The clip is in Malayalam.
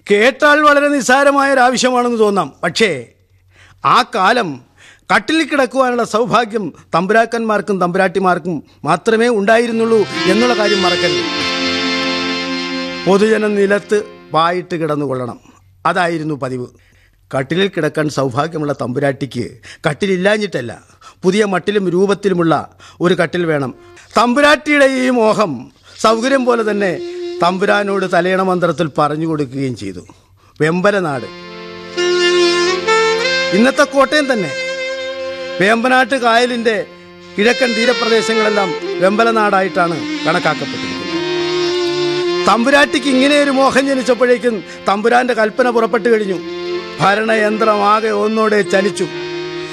കേട്ടാൽ വളരെ നിസ്സാരമായൊരാവശ്യമാണെന്ന് തോന്നാം. പക്ഷേ ആ കാലം കട്ടിലിൽ കിടക്കുവാനുള്ള സൗഭാഗ്യം തമ്പുരാക്കന്മാർക്കും തമ്പുരാട്ടിമാർക്കും മാത്രമേ ഉണ്ടായിരുന്നുള്ളൂ എന്നുള്ള കാര്യം മറക്കരുത്. പൊതുജനം നിലത്ത് വായിട്ട് കിടന്നുകൊള്ളണം, അതായിരുന്നു പതിവ്. കട്ടിലിൽ കിടക്കാൻ സൗഭാഗ്യമുള്ള തമ്പുരാട്ടിക്ക് കട്ടിലില്ലാഞ്ഞിട്ടല്ല, പുതിയ മട്ടിലും രൂപത്തിലുമുള്ള ഒരു കട്ടിൽ വേണം. തമ്പുരാട്ടിയുടെ ഈ മോഹം സൗകര്യം പോലെ തന്നെ തമ്പുരാനോട് തലയണ മന്ത്രത്തിൽ പറഞ്ഞു കൊടുക്കുകയും ചെയ്തു. വെമ്പലനാട് ഇന്നത്തെ കോട്ടയം തന്നെ. വേമ്പനാട്ട് കായലിൻ്റെ കിഴക്കൻ തീരപ്രദേശങ്ങളെല്ലാം വെമ്പലനാടായിട്ടാണ് കണക്കാക്കപ്പെട്ടിരിക്കുന്നത്. തമ്പുരാട്ടിക്ക് ഇങ്ങനെയൊരു മോഹം ജനിച്ചപ്പോഴേക്കും തമ്പുരാന്റെ കൽപ്പന പുറപ്പെട്ടു കഴിഞ്ഞു. ഭരണയന്ത്രം ആകെ ഒന്നോടെ ചലിച്ചു.